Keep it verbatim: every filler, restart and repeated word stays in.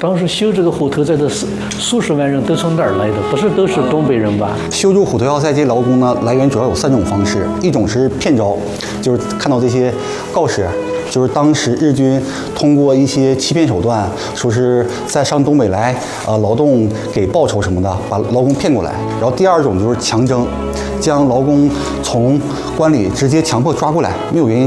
当时修这个虎头寨的数数十万人都从哪儿来的？不是都是东北人吧？ 修筑虎头要塞这些劳工呢，来源主要有三种方式，一种是骗招，就是看到这些告示。就是当时日军通过一些欺骗手段，说是在上东北来，呃，劳动给报酬什么的，把劳工骗过来。然后第二种就是强征，将劳工从关里直接强迫抓过来，没有原因